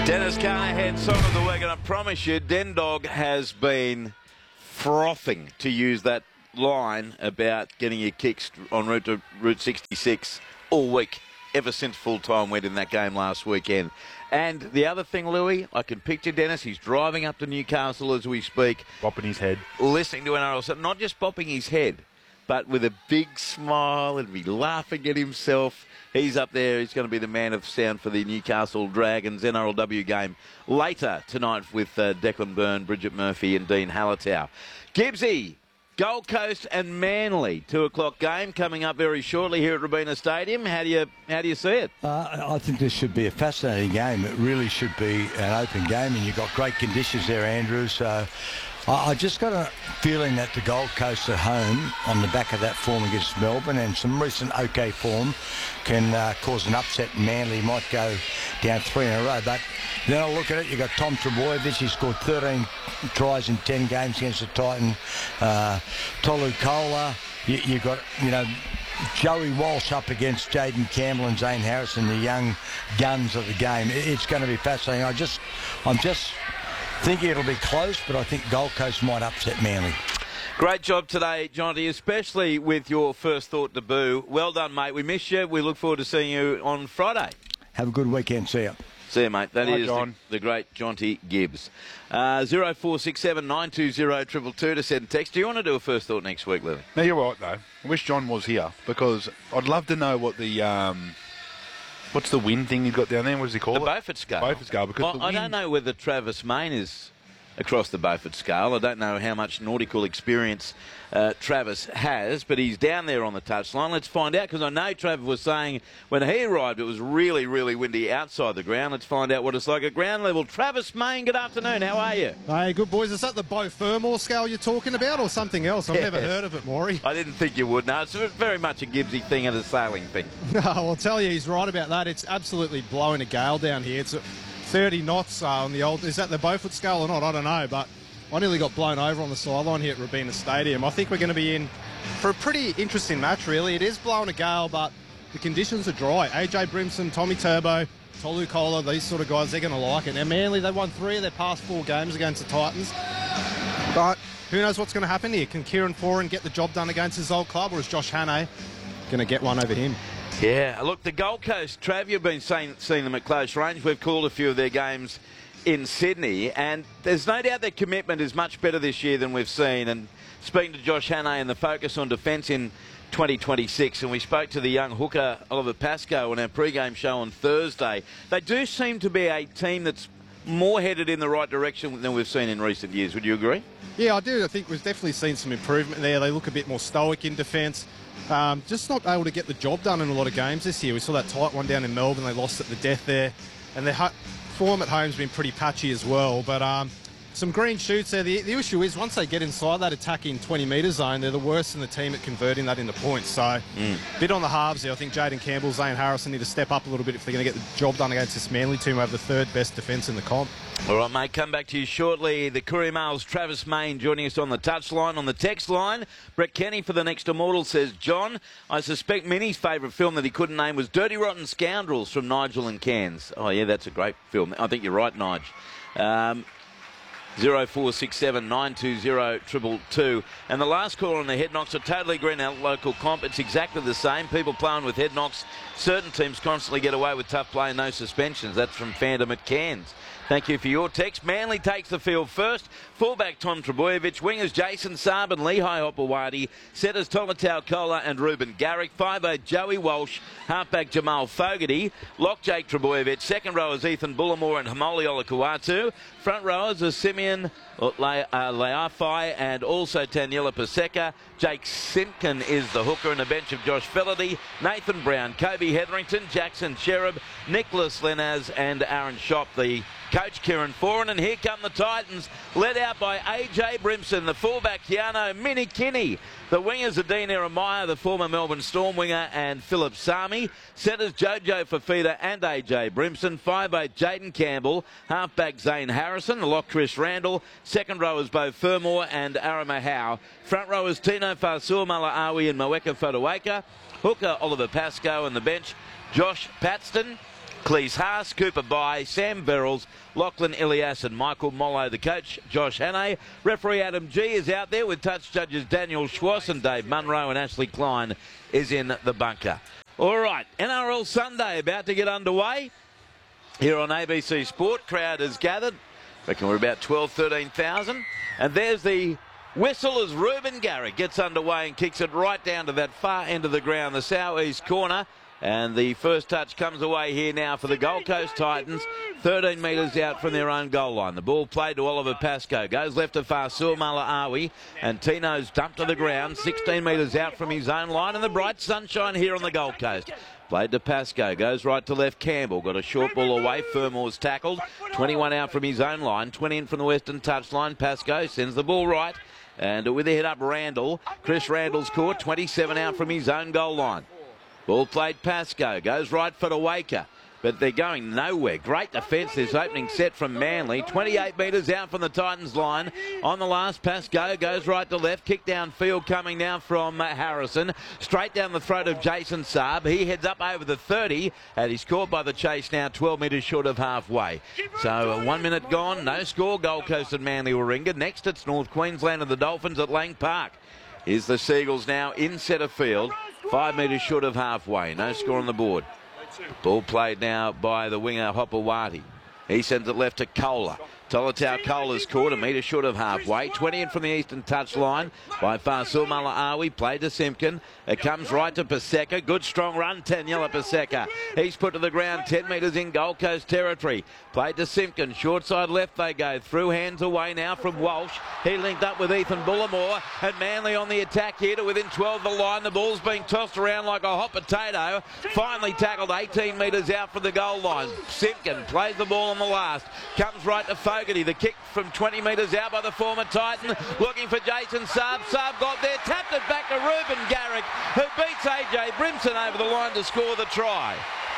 Dennis Carnahan, song of the week, and I promise you, Den Dog has been frothing to use that line about getting your kicks en route to Route 66 all week, ever since full-time went in that game last weekend. And the other thing, Louis, I can picture Dennis, he's driving up to Newcastle as we speak. Bopping his head. Listening to NRL, so not just bopping his head, but with a big smile and be laughing at himself. He's up there. He's going to be the man of sound for the Newcastle Dragons NRLW game later tonight with Declan Byrne, Bridget Murphy and Dean Hallertau. Gibbsy, Gold Coast and Manly, 2 o'clock game coming up very shortly here at Robina Stadium. How do you see it? I think this should be a fascinating game. It really should be an open game, and you've got great conditions there, Andrew. So I just got a feeling that the Gold Coast at home, on the back of that form against Melbourne and some recent OK form, can cause an upset. Manly might go down 3 in a row. But then I look at it, you've got Tom Trbojevic. He scored 13 tries in 10 games against the Titan. Tolu Kola. You've got, Joey Walsh up against Jaden Campbell and Zane Harrison, the young guns of the game. It's going to be fascinating. I'm just thinking it'll be close, but I think Gold Coast might upset Manly. Great job today, Jonty, especially with your first thought debut. Well done, mate. We miss you. We look forward to seeing you on Friday. Have a good weekend. See you. See you, mate. That is John. the great Jonty Gibbs. 0467 920 222 to send text. Do you want to do a first thought next week, Lily? No, you're right, though. I wish John was here, because I'd love to know what the... what's the wind thing you've got down there? What does he call The it? Beaufort scale. Beaufort scale, because Well, the I wind... don't know whether Travis Main is across the Beaufort scale. I don't know how much nautical experience Travis has, but he's down there on the touchline. Let's find out, because I know Travis was saying when he arrived it was really, really windy outside the ground. Let's find out what it's like at ground level. Travis Main, good afternoon. How are you? Hey, good boys. Is that the Beau Fermor scale you're talking about, or something else? I've never heard of it, Maury. I didn't think you would. No, it's very much a Gibbsy thing and a sailing thing. I'll tell you, he's right about that. It's absolutely blowing a gale down here. It's 30 knots on the old... Is that the Beaufort scale or not? I don't know, but I nearly got blown over on the sideline here at Robina Stadium. I think we're going to be in for a pretty interesting match, really. It is blowing a gale, but the conditions are dry. AJ Brimson, Tommy Turbo, Tolu Kola, these sort of guys, they're going to like it. Now, Manly, they won 3 of their past 4 games against the Titans. But who knows what's going to happen here? Can Kieran Foran get the job done against his old club, or is Josh Hannay going to get one over him? Yeah, look, the Gold Coast, Trav, you've been seeing them at close range. We've called a few of their games in Sydney, and there's no doubt their commitment is much better this year than we've seen. And speaking to Josh Hannay and the focus on defence in 2026, and we spoke to the young hooker Oliver Pascoe on our pre-game show on Thursday, they do seem to be a team that's more headed in the right direction than we've seen in recent years. Would you agree? Yeah, I do. I think we've definitely seen some improvement there. They look a bit more stoic in defence. Just not able to get the job done in a lot of games this year. We saw that tight one down in Melbourne. They lost at the death there. And their form at home's been pretty patchy as well. But some green shoots there. The issue is once they get inside that attacking 20-metre zone, they're the worst in the team at converting that into points. So bit on the halves there. I think Jaden Campbell, Zane Harrison need to step up a little bit if they're going to get the job done against this Manly team who have the 3rd best defence in the comp. All right, mate, come back to you shortly. The Courier Mail's Travis Main joining us on the touchline. On the text line, Brett Kenny for the Next Immortal says, John, I suspect Minnie's favourite film that he couldn't name was Dirty Rotten Scoundrels from Nigel and Cairns. Oh, yeah, that's a great film. I think you're right, Nige. 0467 920 222. And the last call on the head knocks are totally green out local comp. It's exactly the same. People playing with head knocks. Certain teams constantly get away with tough play and no suspensions. That's from Fandom at Cairns. Thank you for your text. Manly takes the field first. Fullback Tom Trbojevic. Wingers Jason Saab and Lehigh Hopewadi. Setters Tomatau Kola and Ruben Garrick. 5'8 Joey Walsh. Halfback Jamal Fogarty. Lock Jake Trbojevic. Second rowers Ethan Bullimore and Hamoli Olakuatu. Front rowers are Simeon Leafai and also Taniela Paseka. Jake Simpkin is the hooker, and a bench of Josh Felaty, Nathan Brown, Kobe Hetherington, Jackson Cherub, Nicholas Lenaz and Aaron Schopp. The coach Kieran Foran, and here come the Titans, led out by AJ Brimson, the fullback Keano Minikinney, the wingers are Dean Eremaya, the former Melbourne Storm winger, and Philip Sami, centres Jojo Fafita and AJ Brimson, 5'8 Jaden Campbell, halfback Zane Harrison, the lock Chris Randall, second rowers Beau Fermor and Arama Howe, front rowers Tino Fasur, Malaawi and Moeka Fotuaika, hooker Oliver Pascoe, and the bench Josh Patston, Cleese Haas, Cooper Bye, Sam Verrills, Lachlan Ilias and Michael Mollo, the coach, Josh Hannay. Referee Adam G is out there with touch judges Daniel Schwass and Dave Munro, and Ashley Klein is in the bunker. All right, NRL Sunday about to get underway here on ABC Sport. Crowd has gathered. Reckon we're about 13,000. And there's the whistle as Reuben Garrick gets underway and kicks it right down to that far end of the ground, the southeast corner. And the first touch comes away here now for the Gold Coast Titans, 13 metres out from their own goal line. The ball played to Oliver Pascoe, goes left to Fasul Malaawi, and Tino's dumped to the ground, 16 metres out from his own line, and the bright sunshine here on the Gold Coast. Played to Pascoe, goes right to left. Campbell got a short ball away. Fermore's tackled, 21 out from his own line, 20 in from the western touchline. Pascoe sends the ball right, and with the head up Randall. Chris Randall's caught, 27 out from his own goal line. Ball played Pascoe, goes right for the Waker, but they're going nowhere. Great defence this opening set from Manly. 28 metres out from the Titans line. On the last, Pascoe goes right to left. Kick downfield coming now from Harrison. Straight down the throat of Jason Saab. He heads up over the 30, and he's caught by the chase now, 12 metres short of halfway. So 1 minute gone, no score. Gold Coast and Manly Warringah. Next it's North Queensland and the Dolphins at Lang Park. Here's the Seagulls now in centre field. 5 metres short of halfway. No score on the board. Ball played now by the winger Hopewati. He sends it left to Kohler. Tolotau Kohler's caught, a metre short of halfway. 20 in from the eastern touch line by Fasul Malaawi. Played to Simpkin. It comes right to Paseka. Good strong run, Taniela Paseka. He's put to the ground 10 metres in Gold Coast territory. Played to Simpkin. Short side left they go. Through hands away now from Walsh. He linked up with Ethan Bullimore. And Manly on the attack here to within 12 of the line. The ball's being tossed around like a hot potato. Finally tackled 18 metres out from the goal line. Simpkin plays the ball on the last. Comes right to Fogarty. The kick from 20 metres out by the former Titan. Looking for Jason Saab. Saab got there. Tapped it back to Reuben Garrick, who beats AJ Brimson over the line to score the try.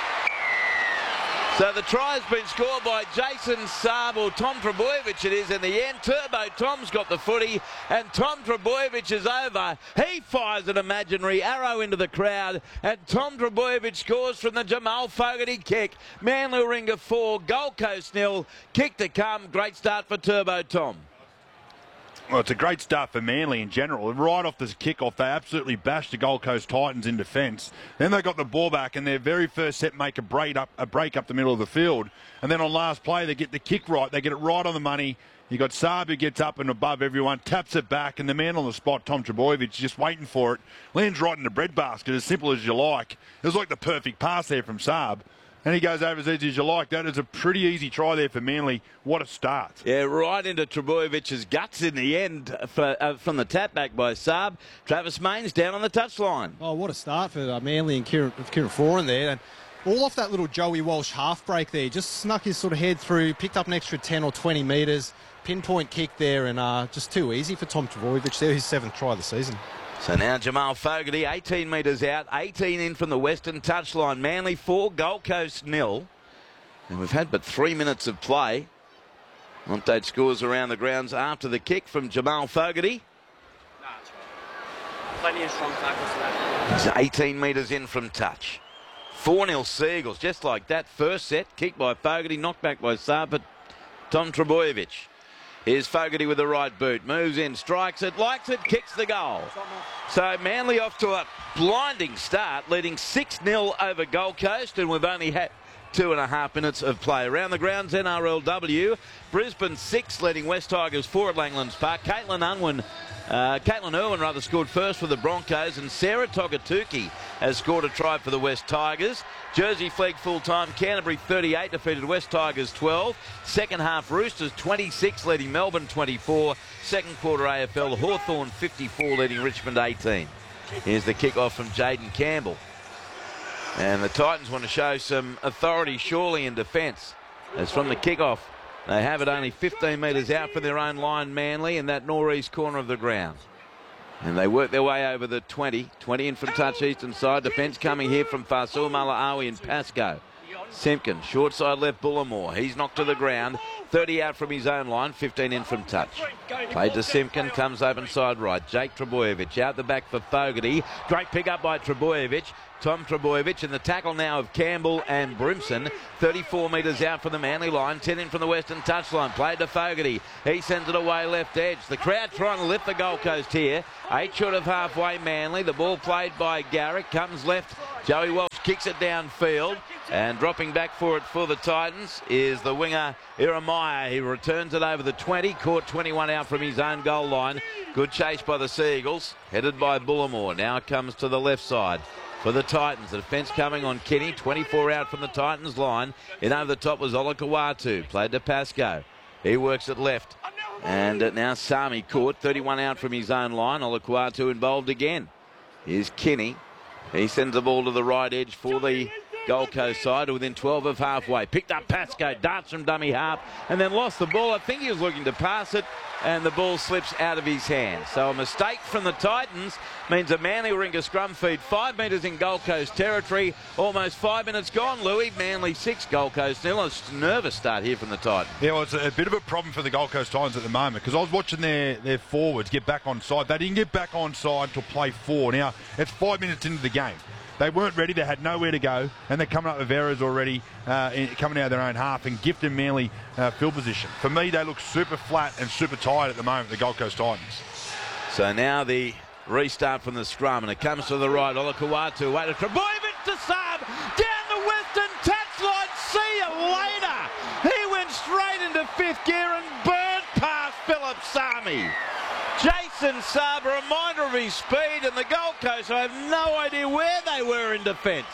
So the try has been scored by Jason Saab, or Tom Trbojevic it is in the end. Turbo Tom's got the footy, and Tom Trbojevic is over. He fires an imaginary arrow into the crowd, and Tom Trbojevic scores from the Jamal Fogarty kick. Manly Warringah 4, Gold Coast 0. Kick to come. Great start for Turbo Tom. Well, it's a great start for Manly in general. Right off this kick-off, they absolutely bashed the Gold Coast Titans in defence. Then they got the ball back, and their very first set make a break up the middle of the field. And then on last play, they get the kick right. They get it right on the money. You got Saab who gets up and above everyone, taps it back, and the man on the spot, Tom Trbojevic, just waiting for it. Lands right in the breadbasket, as simple as you like. It was like the perfect pass there from Saab. And he goes over as easy as you like. That is a pretty easy try there for Manly. What a start. Yeah, right into Trebojevic's guts in the end from the tap back by Saab. Travis Mayne's down on the touchline. Oh, what a start for Manly and Kieran Foran there. And all off that little Joey Walsh half break there. Just snuck his sort of head through, picked up an extra 10 or 20 metres. Pinpoint kick there, and just too easy for Tom Trbojevic there, his 7th try of the season. So now Jamal Fogarty, 18 metres out, 18 in from the western touchline. Manly 4, Gold Coast 0. And we've had but 3 minutes of play. Montate scores around the grounds after the kick from Jamal Fogarty. No, that's right. Plenty of strong tackles for that. He's 18 metres in from touch. 4-0 Seagulls, just like that. First set, kicked by Fogarty, knocked back by Saab, but Tom Trbojevic. Here's Fogarty with the right boot. Moves in, strikes it, likes it, kicks the goal. So Manly off to a blinding start, leading 6-0 over Gold Coast, and we've only had 2.5 minutes of play. Around the grounds, NRLW. Brisbane 6, leading West Tigers 4 at Langlands Park. Caitlin Irwin scored first for the Broncos, and Sarah Togatuki has scored a try for the West Tigers. Jersey Flegg full-time. Canterbury 38 defeated West Tigers 12. Second half Roosters 26 leading Melbourne 24. Second quarter AFL Hawthorn 54 leading Richmond 18. Here's the kick-off from Jaden Campbell. And the Titans want to show some authority surely in defence. As from the kick-off, they have it only 15 metres out from their own line, Manly, in that northeast corner of the ground. And they work their way over the 20. 20 in from touch eastern side. Defence coming here from Fasul Malaawi and Pascoe. Simpkin, short side left Bullimore. He's knocked to the ground. 30 out from his own line, 15 in from touch. Played to Simpkin, comes open side right. Jake Trebojevic out the back for Fogarty. Great pick up by Trebojevic. Tom Trebojevic in the tackle now of Campbell and Brimson. 34 metres out from the Manly line, 10 in from the western touchline. Played to Fogarty. He sends it away left edge. The crowd trying to lift the Gold Coast here. 8 short of halfway Manly. The ball played by Garrick. Comes left. Joey Walsh kicks it downfield. And dropping back for it for the Titans is the winger Iremaya. He returns it over the 20. Caught 21 out from his own goal line. Good chase by the Seagulls. Headed by Bullimore. Now it comes to the left side for the Titans. The defence coming on Kenny. 24 out from the Titans line. In over the top was Olakau'atu. Played to Pascoe. He works it left. And now Sami caught. 31 out from his own line. Olakau'atu involved again. Here's Kenny. He sends the ball to the right edge for the Gold Coast side, within 12 of halfway. Picked up Pascoe, darts from dummy half, and then lost the ball. I think he was looking to pass it, and the ball slips out of his hand. So a mistake from the Titans means a Manly Warringah scrum feed 5 metres in Gold Coast territory. Almost 5 minutes gone, Louis. Manly 6, Gold Coast nil. A nervous start here from the Titans. Yeah, well, it's a bit of a problem for the Gold Coast Titans at the moment, because I was watching their forwards get back on side. They didn't get back on side till play 4. Now, it's 5 minutes into the game. They weren't ready. They had nowhere to go, and they're coming up with errors already, coming out of their own half and gifting Manly field position. For me, they look super flat and super tired at the moment, the Gold Coast Titans. So now the restart from the scrum, and it comes to the right. Olakau'atu, wait to Trebojevic to Saab, down the western touchline. See you later. He went straight into fifth gear and burned past Philip Sami. Jason Saab, a reminder of his speed, and the Gold Coast, I have no idea where they were in defence.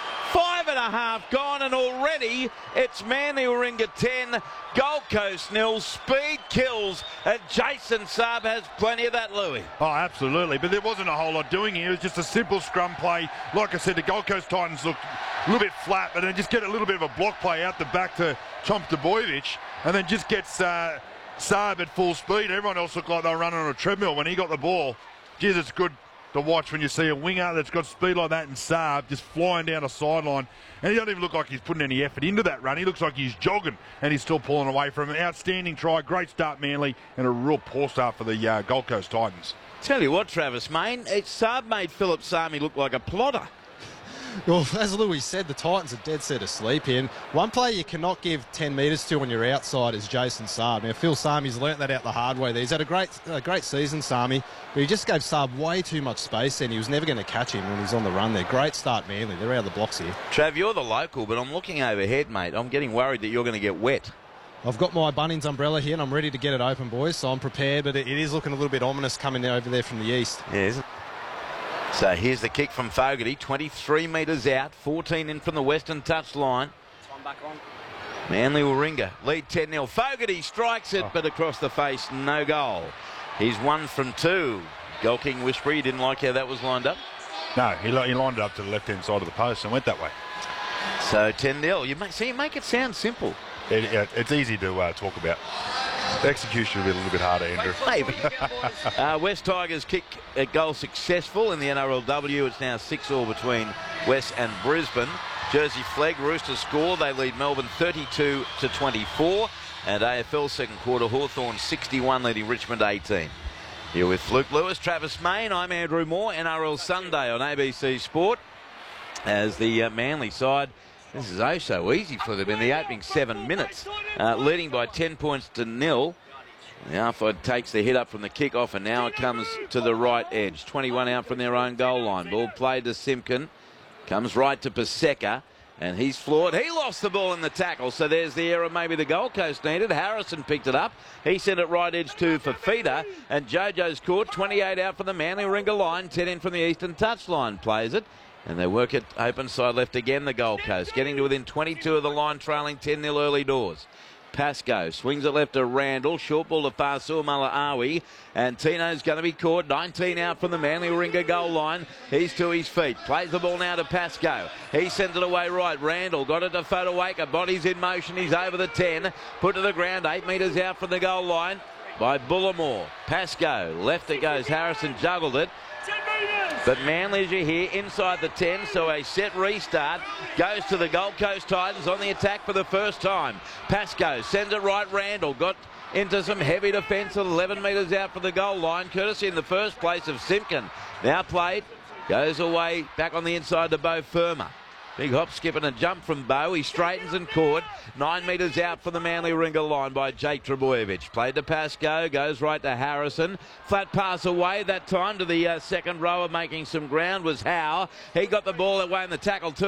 5.5 gone, and already it's Manly Warringah 10, Gold Coast nil. Speed kills, and Jason Saab has plenty of that, Louis. Oh, absolutely. But there wasn't a whole lot doing here. It was just a simple scrum play. Like I said, the Gold Coast Titans looked a little bit flat, but then just get a little bit of a block play out the back to Tom Trebojevic, and then just gets Saab at full speed. Everyone else looked like they were running on a treadmill when he got the ball. Geez, it's good to watch when you see a winger that's got speed like that and Saab just flying down a sideline. And he doesn't even look like he's putting any effort into that run. He looks like he's jogging, and he's still pulling away from him. Outstanding try, great start Manly, and a real poor start for the Gold Coast Titans. Tell you what, Travis, mate, Saab made Philip Sami look like a plotter. Well, as Louis said, the Titans are dead set asleep here. And one player you cannot give 10 metres to on your outside is Jason Saab. Now, Phil Sami's learnt that out the hard way there. He's had a great season, Sami, but he just gave Saab way too much space, and he was never going to catch him when he's on the run there. Great start, Manly. They're out of the blocks here. Trav, you're the local, but I'm looking overhead, mate. I'm getting worried that you're going to get wet. I've got my Bunnings umbrella here, and I'm ready to get it open, boys, so I'm prepared, but it is looking a little bit ominous coming over there from the east. Yeah, isn't it? So here's the kick from Fogarty, 23 metres out, 14 in from the western touch line. Time back on. Manly Warringah lead 10-0. Fogarty strikes it, but across the face, no goal. He's 1 from 2. Goal King Whisperer, you didn't like how that was lined up? No, he lined it up to the left-hand side of the post and went that way. So 10-0. You make it sound simple. It's easy to talk about. The execution will be a little bit harder, Andrew. Maybe. West Tigers kick at goal successful in the NRLW. It's now 6-all between West and Brisbane. Jersey Flegg, Roosters score. They lead Melbourne 32-24. And AFL second quarter, Hawthorn 61 leading Richmond 18. Here with Luke Lewis, Travis Main. I'm Andrew Moore. NRL Sunday on ABC Sport. As the Manly side, this is oh so easy for them in the opening 7 minutes. Leading by 10 points to 0. The Alford takes the hit up from the kick-off, and now it comes to the right edge. 21 out from their own goal line. Ball played to Simpkin. Comes right to Paseka, and he's floored. He lost the ball in the tackle, so there's the error maybe the Gold Coast needed. Harrison picked it up. He sent it right edge to Fafita, and Jojo's caught. 28 out from the Manly Warringah line. 10 in from the eastern touchline. Plays it. And they work it open side left again, the Gold Coast. Getting to within 22 of the line, trailing 10-0 early doors. Pascoe swings it left to Randall. Short ball to Fasul Malaawi. And Tino's going to be caught. 19 out from the Manly Warringah goal line. He's to his feet. Plays the ball now to Pascoe. He sends it away right. Randall got it to Fotuaika. Body's in motion. He's over the 10. Put to the ground. 8 metres out from the goal line by Bullimore. Pascoe. Left it goes. Harrison juggled it. But Manly, as you hear, inside the 10, so a set restart goes to the Gold Coast Titans on the attack for the first time. Pascoe sends it right. Randall got into some heavy defence at 11 metres out for the goal line, courtesy in the first place of Simpkin. Now played, goes away, back on the inside to Beau Firma. Big hop, skip and a jump from Beau. He straightens and caught. 9 metres out for the Manly Ringer line by Jake Trebojevic. Played to Pascoe, goes right to Harrison. Flat pass away that time to the second rower, making some ground was Howe. He got the ball away in the tackle too.